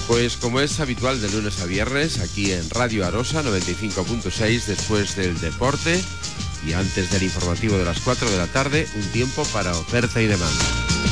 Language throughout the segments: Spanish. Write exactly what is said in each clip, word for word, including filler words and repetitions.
Pues como es habitual de lunes a viernes, aquí en Radio Arosa noventa y cinco punto seis, después del deporte y antes del informativo de las cuatro de la tarde, un tiempo para oferta y demanda.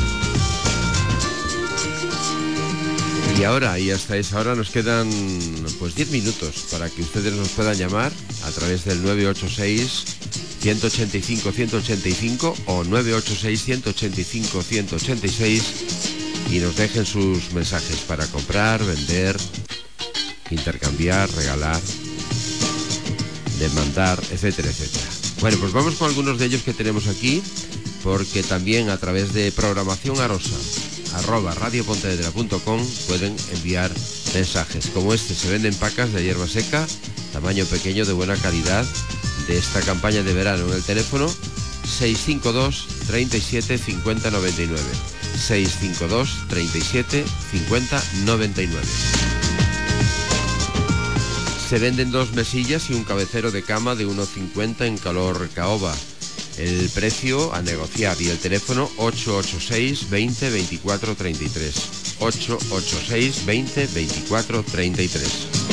Y ahora, y hasta esa hora, nos quedan pues diez minutos para que ustedes nos puedan llamar a través del nueve ocho seis, uno ocho cinco, uno ocho cinco o nueve ocho seis, uno ocho cinco, uno ocho seis y nos dejen sus mensajes para comprar, vender, intercambiar, regalar, demandar, etcétera, etcétera. Bueno, pues vamos con algunos de ellos que tenemos aquí, porque también a través de programación arosa arroba radiopontevedra punto com pueden enviar mensajes como este. Se venden pacas de hierba seca, tamaño pequeño, de buena calidad, de esta campaña de verano, en el teléfono seis cinco dos, treinta y siete, cincuenta, noventa y nueve, seis cinco dos, treinta y siete, cincuenta, noventa y nueve. Se venden dos mesillas y un cabecero de cama de uno cincuenta en color caoba. El precio a negociar y el teléfono ocho ocho seis, veinte, veinticuatro, treinta y tres. ocho ocho seis, veinte, veinticuatro, treinta y tres.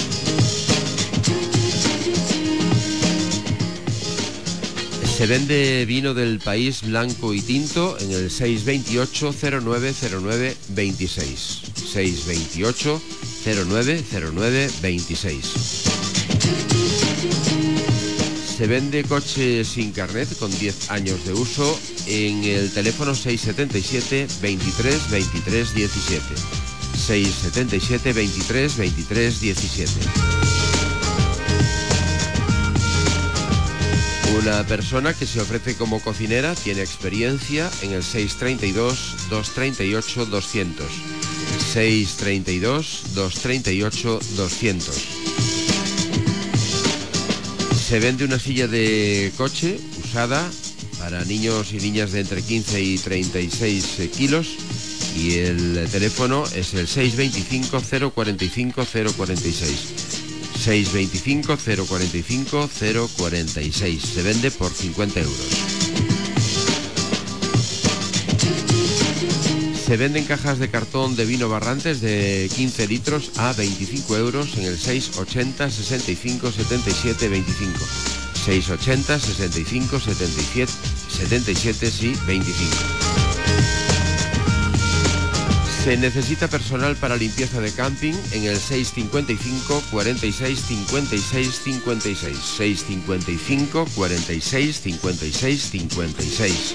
Se vende vino del país blanco y tinto en el seis veintiocho, cero nueve, cero nueve, veintiséis. seis veintiocho, cero nueve, cero nueve, veintiséis. Se vende coche sin carnet con diez años de uso en el teléfono seis siete siete, veintitrés, veintitrés, diecisiete. seis siete siete, veintitrés, veintitrés, diecisiete. Una persona que se ofrece como cocinera tiene experiencia en el seis treinta y dos, doscientos treinta y ocho, doscientos. seis treinta y dos, doscientos treinta y ocho, doscientos. Se vende una silla de coche usada para niños y niñas de entre quince y treinta y seis kilos y el teléfono es el seis veinticinco, cero cuarenta y cinco, cero cuarenta y seis. seis veinticinco, cero cuarenta y cinco, cero cuarenta y seis. Se vende por cincuenta euros. Se venden cajas de cartón de vino Barrantes de quince litros a veinticinco euros en el seis ochenta, sesenta y cinco, setenta y siete, veinticinco. seis ochenta, sesenta y cinco, setenta y siete, setenta y siete, sí, veinticinco. Se necesita personal para limpieza de camping en el seis cincuenta y cinco, cuarenta y seis, cincuenta y seis, cincuenta y seis. seis cincuenta y cinco, cuarenta y seis, cincuenta y seis, cincuenta y seis.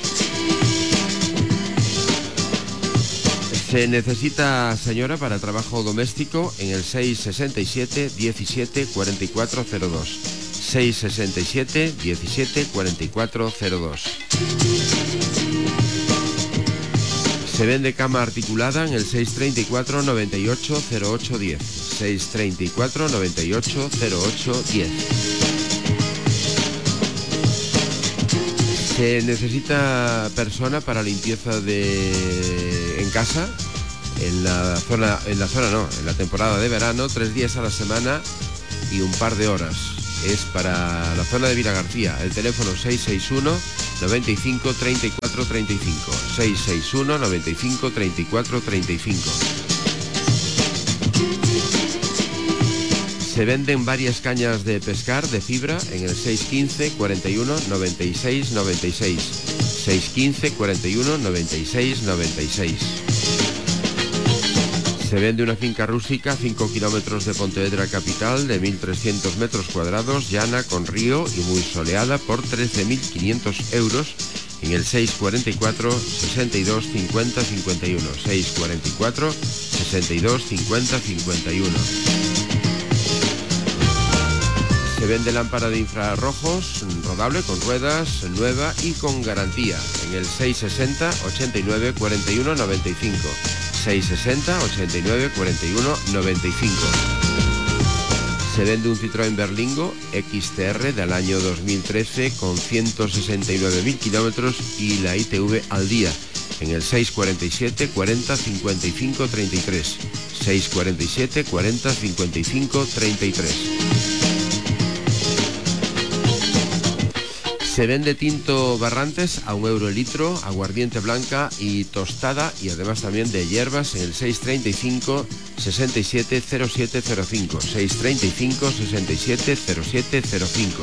Se necesita señora para trabajo doméstico en el seis sesenta y siete, diecisiete, cuarenta y cuatro, cero dos. seis sesenta y siete, diecisiete, cuarenta y cuatro, cero dos. Se vende cama articulada en el seis treinta y cuatro, noventa y ocho, cero ocho, diez. seis treinta y cuatro, noventa y ocho, cero ocho, diez. Se necesita persona para limpieza de en casa en la zona en la zona no, en la temporada de verano, tres días a la semana y un par de horas. Es para la zona de Vilagarcía. El teléfono seis seis uno, noventa y cinco, treinta y cuatro, treinta y cinco. seis seis uno, noventa y cinco, treinta y cuatro, treinta y cinco. Se venden varias cañas de pescar de fibra en el seis quince, cuarenta y uno, noventa y seis, noventa y seis. seis quince, cuarenta y uno, noventa y seis, noventa y seis. Se vende una finca rústica, cinco kilómetros de Pontevedra capital, de mil trescientos metros cuadrados, llana, con río y muy soleada, por trece mil quinientos euros en el seis cuarenta y cuatro, sesenta y dos, cincuenta, cincuenta y uno. seis cuarenta y cuatro, sesenta y dos, cincuenta, cincuenta y uno. Se vende lámpara de infrarrojos, rodable, con ruedas, nueva y con garantía, en el seis sesenta, ochenta y nueve, cuarenta y uno, noventa y cinco. seis sesenta, ochenta y nueve, cuarenta y uno, noventa y cinco. Se vende un Citroën Berlingo X T R del año dos mil trece con ciento sesenta y nueve mil kilómetros y la I T V al día, en el seis cuarenta y siete, cuarenta, cincuenta y cinco, treinta y tres. seis cuarenta y siete, cuarenta, cincuenta y cinco, treinta y tres. Se vende tinto Barrantes a un euro el litro, aguardiente blanca y tostada, y además también de hierbas en el seis treinta y cinco, sesenta y siete, cero siete cero cinco. seis treinta y cinco, sesenta y siete, cero siete cero cinco.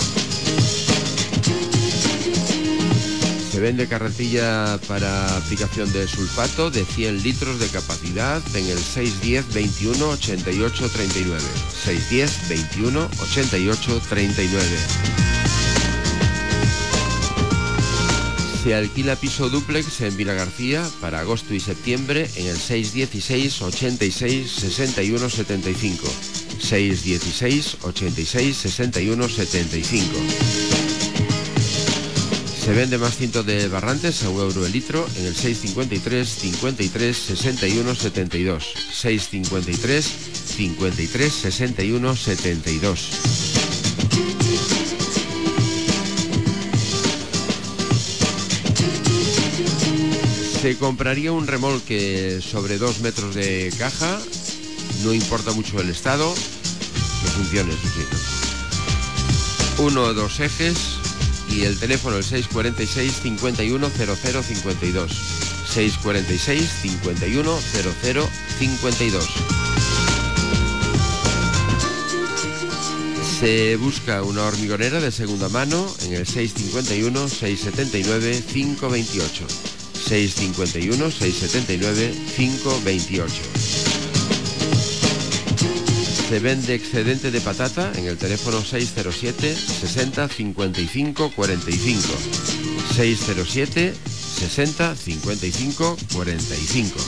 Se vende carretilla para aplicación de sulfato de cien litros de capacidad en el seis diez, veintiuno, ochenta y ocho, treinta y nueve. seis diez, veintiuno, ochenta y ocho, treinta y nueve. Se alquila piso dúplex en Vilagarcía para agosto y septiembre en el seis dieciséis, ochenta y seis, sesenta y uno, setenta y cinco. seis dieciséis, ochenta y seis, sesenta y uno, setenta y cinco. Se vende más tinto de Barrantes a un euro el litro en el seis cincuenta y tres, cincuenta y tres, sesenta y uno, setenta y dos. seis cincuenta y tres, cincuenta y tres, sesenta y uno, setenta y dos. Se compraría un remolque sobre dos metros de caja, no importa mucho el estado, que funcione, eso sí, ¿no? Uno o dos ejes y el teléfono el seis cuarenta y seis, cincuenta y uno, cero cero, cincuenta y dos. seis cuarenta y seis, cincuenta y uno, cero cero, cincuenta y dos. Se busca una hormigonera de segunda mano en el seis cincuenta y uno, seis setenta y nueve, cinco veintiocho. seis cincuenta y uno, seis setenta y nueve, cinco veintiocho. Se vende excedente de patata en el teléfono seis cero siete, sesenta, cincuenta y cinco, cuarenta y cinco. seis cero siete, sesenta, cincuenta y cinco, cuarenta y cinco.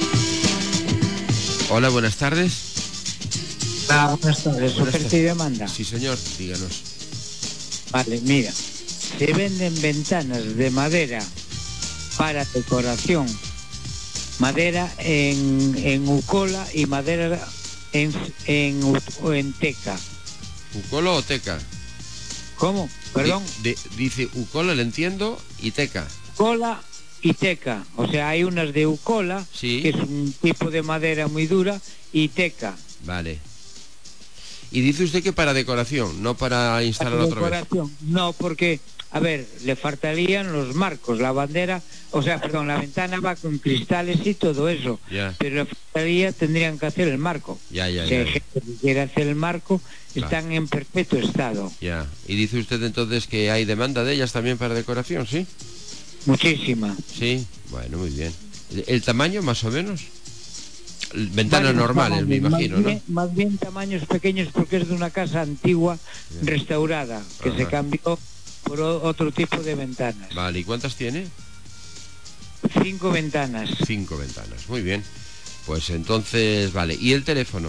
Hola, buenas tardes. Ah, buenas tardes. ¿Oferta y demanda? Sí, señor, díganos. Vale, mira. Se venden ventanas de madera para decoración, madera en, en Ucola y madera en, en, en teca. ¿Ucola o teca? ¿Cómo? Perdón. De, de, dice Ucola, le entiendo, y teca. Ucola y teca. O sea, hay unas de Ucola, sí, que es un tipo de madera muy dura, y teca. Vale. Y dice usted que para decoración, no para instalar para otra decoración, vez. No, porque, a ver, le faltarían los marcos, la bandera, o sea, perdón, la ventana va con cristales y todo eso, yeah. Pero le faltaría, tendrían que hacer el marco. Ya, ya, si ya. hay gente que quiere hacer el marco, claro, están en perpetuo estado. Ya. Y dice usted entonces que hay demanda de ellas también para decoración, ¿sí? Muchísima. Sí, bueno, muy bien. ¿El, el tamaño más o menos? Ventanas Varios normales, tamaños, me imagino, más bien, ¿no? Más bien tamaños pequeños porque es de una casa antigua, yeah, restaurada, que Ajá. se cambió por otro tipo de ventanas. Vale, ¿y cuántas tiene? Cinco ventanas. Cinco ventanas, muy bien. Pues entonces, vale. ¿Y el teléfono?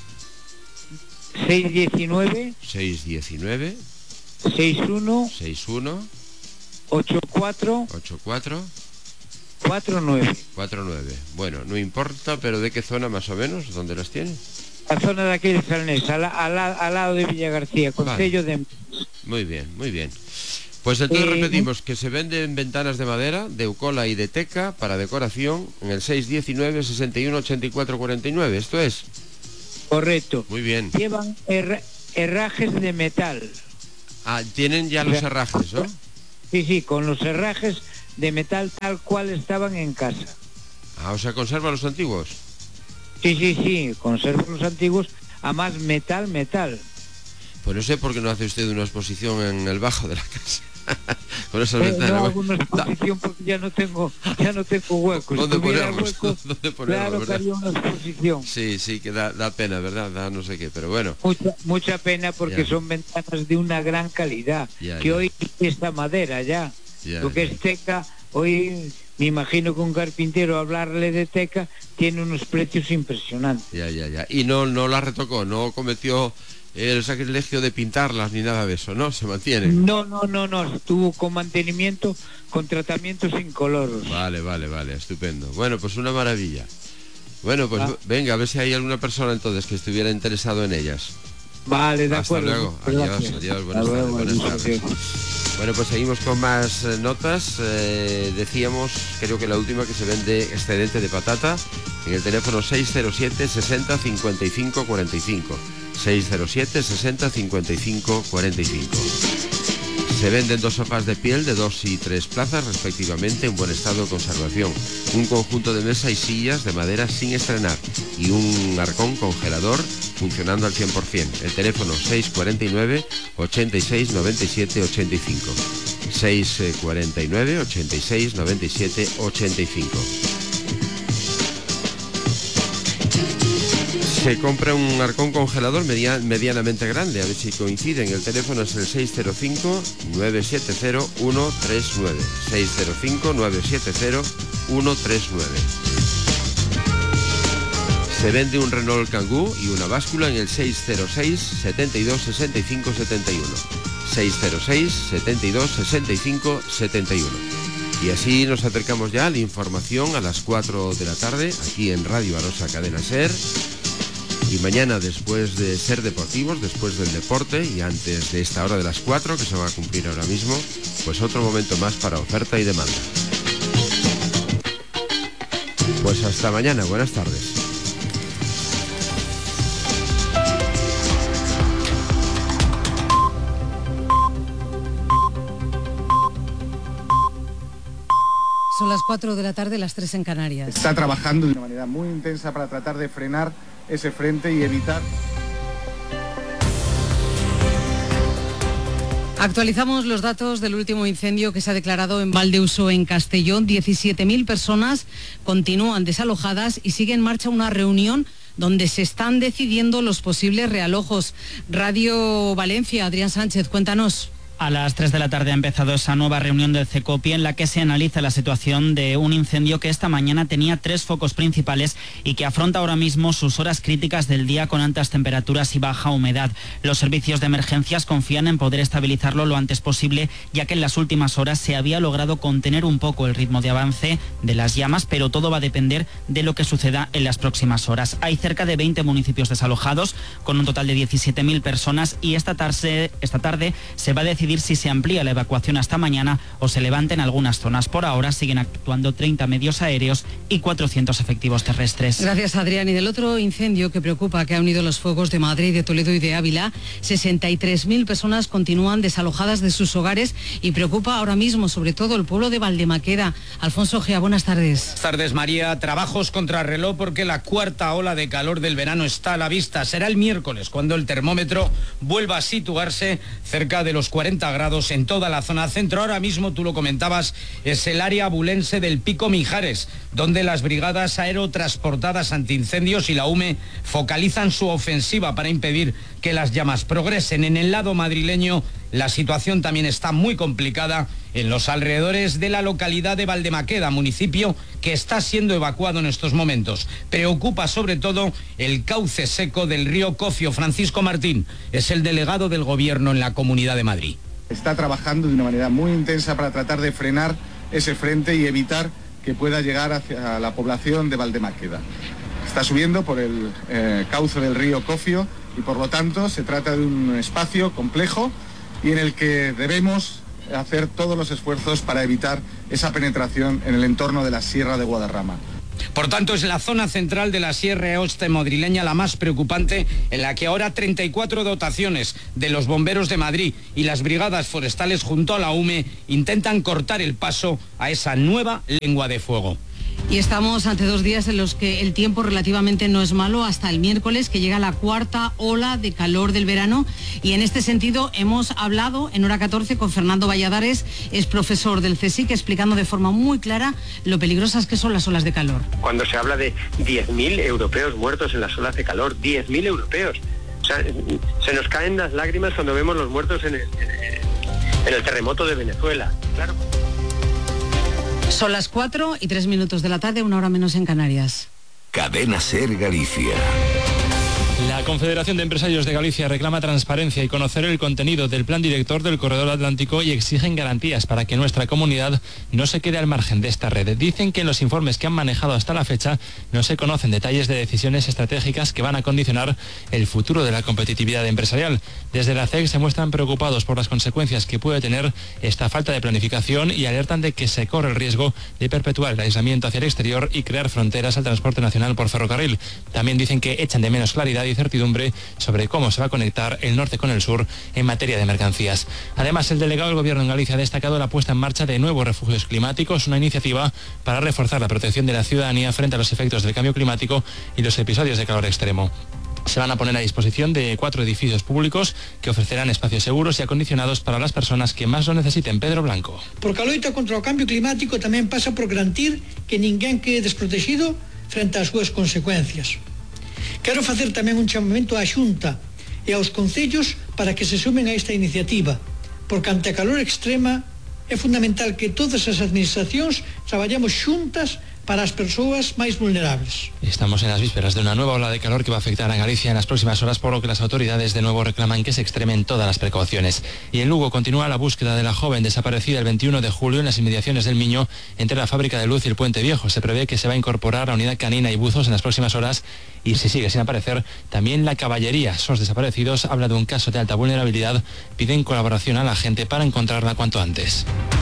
seis diecinueve. seis diecinueve. sesenta y uno. sesenta y uno. ochenta y cuatro. ochenta y cuatro. cuarenta y nueve. cuarenta y nueve. Bueno, no importa, pero ¿de qué zona más o menos? ¿Dónde las tiene? La zona de aquí de Salnés, al, al, al lado de Villagarcía, Concello vale. de... Muy bien, muy bien. Pues entonces eh, repetimos que se venden ventanas de madera, de Ucola y de teca para decoración en el seis diecinueve, sesenta y uno, ochenta y cuatro, cuarenta y nueve. ¿Esto es? Correcto. Muy bien. Llevan her herrajes de metal. Ah, tienen ya los herrajes, ¿no? Sí, sí, con los herrajes de metal tal cual estaban en casa. Ah, o sea, ¿conserva los antiguos? Sí, sí, sí, conserva los antiguos, a más metal, metal. Pues no sé por qué no hace usted una exposición en el bajo de la casa. Con esas eh, ventanas. No hago una exposición porque ya no tengo, ya no tengo huecos. ¿Dónde ponerlos? Hueco, ¿Dónde ponerlos, claro, verdad? que haría una exposición. Sí, sí, que da, da pena, ¿verdad? Da no sé qué, pero bueno. Mucha, mucha pena porque ya. son ventanas de una gran calidad. Ya, que ya. hoy esta madera ya, ya lo que ya. es teca, hoy me imagino que un carpintero hablarle de teca tiene unos precios impresionantes. Ya, ya, ya. Y no, no la retocó, no cometió el sacrilegio de pintarlas ni nada de eso, ¿no? Se mantiene. No, no, no, no, estuvo con mantenimiento, con tratamientos incoloros. Vale, vale, vale, estupendo. Bueno, pues una maravilla. Bueno, pues ah. venga, a ver si hay alguna persona entonces que estuviera interesado en ellas. Vale, de Hasta acuerdo. luego. Adiós, adiós, buenas Hasta tardes, luego, buenas tardes. Bueno, pues seguimos con más eh, notas. Eh, decíamos, creo que la última, que se vende excedente de patata en el teléfono seis cero siete, sesenta, cincuenta y cinco, cuarenta y cinco. seis cero siete, sesenta, cincuenta y cinco, cuarenta y cinco. Se venden dos sofás de piel de dos y tres plazas respectivamente en buen estado de conservación, un conjunto de mesa y sillas de madera sin estrenar y un arcón congelador funcionando al cien por ciento. El teléfono seis cuarenta y nueve, ochenta y seis, noventa y siete, ochenta y cinco. seis cuarenta y nueve, ochenta y seis, noventa y siete, ochenta y cinco. Se compra un arcón congelador media, medianamente grande, a ver si coinciden. El teléfono es el seis cero cinco, nueve siete cero, uno tres nueve. seis cero cinco, nueve siete cero, uno tres nueve. Se vende un Renault Kangoo y una báscula en el seis cero seis, setenta y dos, sesenta y cinco, setenta y uno. seis cero seis, setenta y dos, sesenta y cinco, setenta y uno. Y así nos acercamos ya a la información a las cuatro de la tarde, aquí en Radio Arosa Cadena SER. Y mañana, después de Ser Deportivos, después del deporte y antes de esta hora de las cuatro, que se va a cumplir ahora mismo, pues otro momento más para oferta y demanda. Pues hasta mañana, buenas tardes. Son las cuatro de la tarde, las tres en Canarias. Está trabajando de una manera muy intensa para tratar de frenar ese frente y evitar... Actualizamos los datos del último incendio que se ha declarado en Valdeuso, en Castellón. diecisiete mil personas continúan desalojadas y sigue en marcha una reunión donde se están decidiendo los posibles realojos. Radio Valencia, Adrián Sánchez, cuéntanos. A las tres de la tarde ha empezado esa nueva reunión del CECOPI en la que se analiza la situación de un incendio que esta mañana tenía tres focos principales y que afronta ahora mismo sus horas críticas del día con altas temperaturas y baja humedad. Los servicios de emergencias confían en poder estabilizarlo lo antes posible, ya que en las últimas horas se había logrado contener un poco el ritmo de avance de las llamas, pero todo va a depender de lo que suceda en las próximas horas. Hay cerca de veinte municipios desalojados, con un total de diecisiete mil personas, y esta tarde, esta tarde se va a decidir si se amplía la evacuación hasta mañana o se levanta en algunas zonas. Por ahora siguen actuando treinta medios aéreos y cuatrocientos efectivos terrestres. Gracias, Adrián. Y del otro incendio que preocupa, que ha unido los fuegos de Madrid, de Toledo y de Ávila, sesenta y tres mil personas continúan desalojadas de sus hogares y preocupa ahora mismo sobre todo el pueblo de Valdemaqueda. Alfonso Gea, buenas tardes. Buenas tardes, María. Trabajos contra reloj porque la cuarta ola de calor del verano está a la vista. Será el miércoles cuando el termómetro vuelva a situarse cerca de los cuarenta grados en toda la zona centro. Ahora mismo, tú lo comentabas, es el área abulense del Pico Mijares, donde las brigadas aerotransportadas antiincendios y la U M E focalizan su ofensiva para impedir que las llamas progresen. En el lado madrileño, la situación también está muy complicada en los alrededores de la localidad de Valdemaqueda, municipio que está siendo evacuado en estos momentos. Preocupa sobre todo el cauce seco del río Cofio. Francisco Martín es el delegado del Gobierno en la Comunidad de Madrid. Está trabajando de una manera muy intensa para tratar de frenar ese frente y evitar que pueda llegar hacia la población de Valdemaqueda. Está subiendo por el eh, cauce del río Cofio y por lo tanto se trata de un espacio complejo y en el que debemos hacer todos los esfuerzos para evitar esa penetración en el entorno de la Sierra de Guadarrama. Por tanto, es la zona central de la Sierra Oeste madrileña la más preocupante, en la que ahora treinta y cuatro dotaciones de los bomberos de Madrid y las brigadas forestales junto a la U M E intentan cortar el paso a esa nueva lengua de fuego. Y estamos ante dos días en los que el tiempo relativamente no es malo, hasta el miércoles, que llega la cuarta ola de calor del verano. Y en este sentido hemos hablado en Hora catorce con Fernando Valladares, es profesor del CSIC, explicando de forma muy clara lo peligrosas que son las olas de calor. Cuando se habla de diez mil europeos muertos en las olas de calor, diez mil europeos. O sea, se nos caen las lágrimas cuando vemos los muertos en el, en el terremoto de Venezuela. Claro. Son las cuatro y tres minutos de la tarde, una hora menos en Canarias. Cadena SER Galicia. La Confederación de Empresarios de Galicia reclama transparencia y conocer el contenido del plan director del Corredor Atlántico y exigen garantías para que nuestra comunidad no se quede al margen de esta red. Dicen que en los informes que han manejado hasta la fecha no se conocen detalles de decisiones estratégicas que van a condicionar el futuro de la competitividad empresarial. Desde la C E C se muestran preocupados por las consecuencias que puede tener esta falta de planificación y alertan de que se corre el riesgo de perpetuar el aislamiento hacia el exterior y crear fronteras al transporte nacional por ferrocarril. También dicen que echan de menos claridad incertidumbre sobre cómo se va a conectar el norte con el sur en materia de mercancías. Además, el delegado del Gobierno en Galicia ha destacado la puesta en marcha de nuevos refugios climáticos, una iniciativa para reforzar la protección de la ciudadanía frente a los efectos del cambio climático y los episodios de calor extremo. Se van a poner a disposición de cuatro edificios públicos que ofrecerán espacios seguros y acondicionados para las personas que más lo necesiten. Pedro Blanco. Porque a loita contra o cambio climático tamén pasa por garantir que ninguén quede desprotegido frente ás súas consecuencias. Quero facer tamén un chamamento á Xunta e aos concellos para que se sumen a esta iniciativa, porque ante a calor extrema é fundamental que todas as administracións traballemos xuntas para as persoas máis vulnerables. Estamos en las vísperas de una nueva ola de calor que va a afectar a Galicia en las próximas horas, por lo que las autoridades de nuevo reclaman que se extremen todas las precauciones. Y en Lugo continúa la búsqueda de la joven desaparecida el veintiuno de julio en las inmediaciones del Miño, entre la fábrica de luz y el Puente Viejo. Se prevé que se va a incorporar a unidad canina y buzos en las próximas horas, y si sigue sin aparecer, también la caballería. Sos desaparecidos habla de un caso de alta vulnerabilidad, piden colaboración a la gente para encontrarla cuanto antes.